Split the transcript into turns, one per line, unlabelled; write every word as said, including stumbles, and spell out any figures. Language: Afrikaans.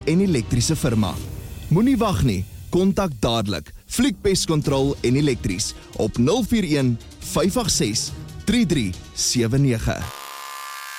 en elektriese firma. Moenie wag nie, kontak dadelik Fliek Pest Control en Elektries op nul vier een, vyf agt ses, drie drie sewe nege.